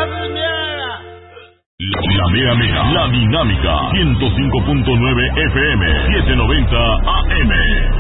La mera mera, la dinámica, 105.9 FM, 790 AM.